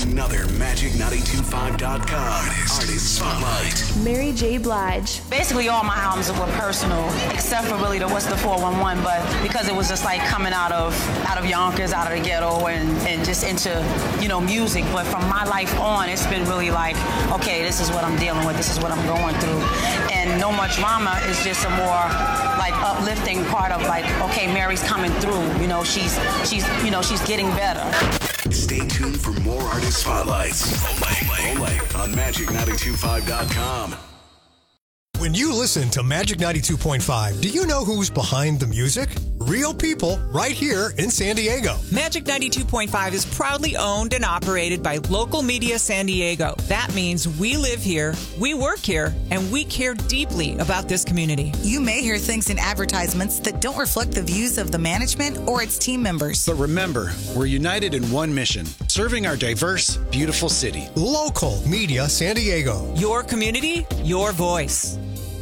Another Magic925.com Artist Spotlight. Mary J. Blige. Basically, all my albums were personal, except for really the What's the 411, but because it was just like coming out of Yonkers, out of the ghetto, and just into, music. But from my life on, it's been really like, okay, this is what I'm dealing with, this is what I'm going through. And No More Drama is just a more like uplifting part of like, okay, Mary's coming through, she's getting better. Stay tuned for more Artist Spotlights. Only on Magic925.com. When you listen to Magic 92.5, do you know who's behind the music? Real people right here in San Diego. Magic 92.5 is proudly owned and operated by Local Media San Diego. That means we live here, we work here, and we care deeply about this community. You may hear things in advertisements that don't reflect the views of the management or its team members. But remember, we're united in one mission, serving our diverse, beautiful city. Local Media San Diego. Your community, your voice.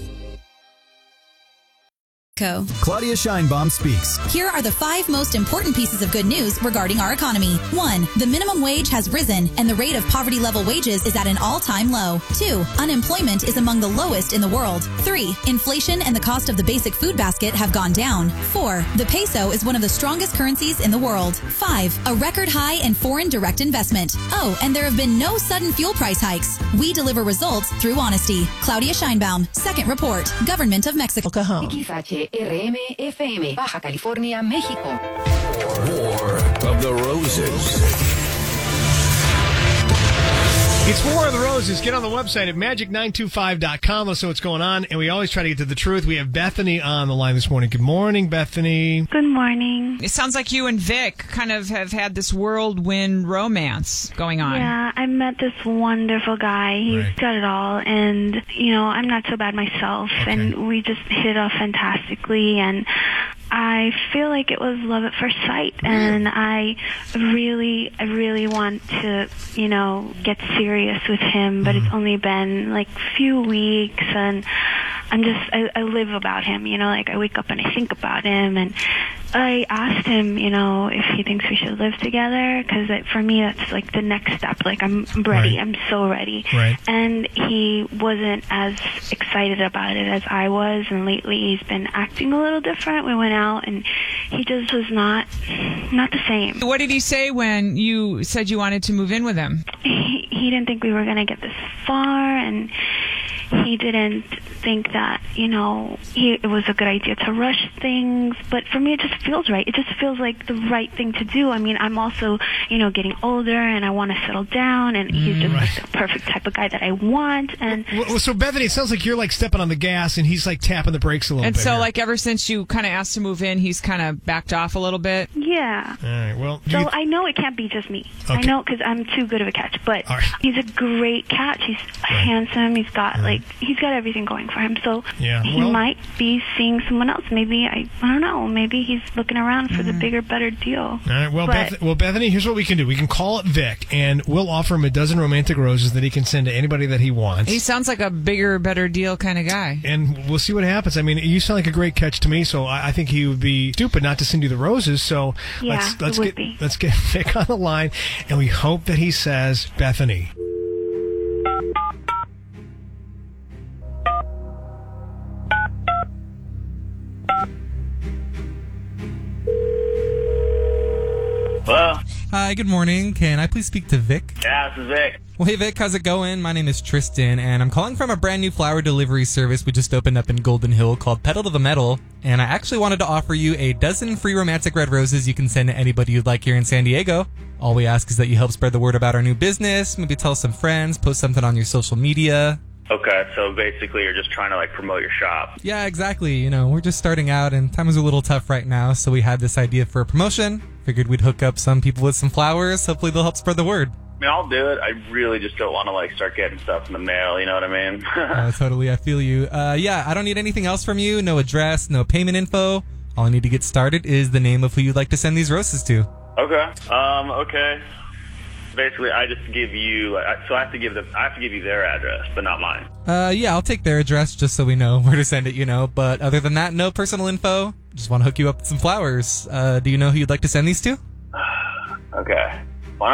Claudia Scheinbaum speaks. Here are the 5 most important pieces of good news regarding our economy. 1. The minimum wage has risen, and the rate of poverty-level wages is at an all-time low. 2. Unemployment is among the lowest in the world. 3. Inflation and the cost of the basic food basket have gone down. 4. The peso is one of the strongest currencies in the world. 5. A record high in foreign direct investment. Oh, and there have been no sudden fuel price hikes. We deliver results through honesty. Claudia Scheinbaum, Second Report, Government of Mexico. RM FM, Baja California, México. War of the Roses. It's War of the Roses. Get on the website at magic925.com. Let's know what's going on. And we always try to get to the truth. We have Bethany on the line this morning. Good morning, Bethany. Good morning. It sounds like you and Vic kind of have had this whirlwind romance going on. Yeah, I met this wonderful guy. He's got it all. And, I'm not so bad myself. Okay. And we just hit it off fantastically. And I feel like it was love at first sight, and I really want to, get serious with him, but it's only been like a few weeks, and I live about him, I wake up and I think about him, and I asked him, if he thinks we should live together, because for me that's like the next step. Like, I'm ready. Right. I'm so ready. Right. And he wasn't as excited about it as I was, and lately he's been acting a little different. We went out, and he just was not the same. What did he say when you said you wanted to move in with him? He didn't think we were going to get this far, and he didn't think that, it was a good idea to rush things. But for me, it just feels right. It just feels like the right thing to do. I mean, I'm also, getting older, and I want to settle down, and he's just like the perfect type of guy that I want. And so, Bethany, it sounds like you're like stepping on the gas, and he's like tapping the brakes a little bit. And so, here. like, ever since you kind of asked to move in, he's kind of backed off a little bit? Yeah. All right, well. So I know it can't be just me. Okay. I know, because I'm too good of a catch. But he's a great catch. He's handsome. He's got, he's got everything going for him. So he might be seeing someone else. Maybe, I don't know. Maybe he's looking around for the bigger, better deal. All right. Well, Bethany, here's what we can do. We can call it Vic, and we'll offer him a dozen romantic roses that he can send to anybody that he wants. He sounds like a bigger, better deal kind of guy. And we'll see what happens. I mean, you sound like a great catch to me, so I think he would be stupid not to send you the roses. So let's get Vic on the line, and we hope that he says Bethany. Hello? Hi, good morning. Can I please speak to Vic? Yeah, this is Vic. Well, hey, Vic, how's it going? My name is Tristan, and I'm calling from a brand new flower delivery service we just opened up in Golden Hill called Pedal to the Metal, and I actually wanted to offer you a dozen free romantic red roses you can send to anybody you'd like here in San Diego. All we ask is that you help spread the word about our new business, maybe tell some friends, post something on your social media. Okay, so basically you're just trying to promote your shop. Yeah, exactly. We're just starting out and times are a little tough right now, so we had this idea for a promotion. Figured we'd hook up some people with some flowers. Hopefully they'll help spread the word. I mean, I'll do it. I really just don't want to start getting stuff in the mail, you know what I mean? Totally, I feel you. Yeah, I don't need anything else from you. No address, no payment info. All I need to get started is the name of who you'd like to send these roses to. Okay. Okay. Basically, I just give you, so I have to give you their address, but not mine. Yeah, I'll take their address just so we know where to send it, But other than that, no personal info. Just want to hook you up with some flowers. Do you know who you'd like to send these to? Okay.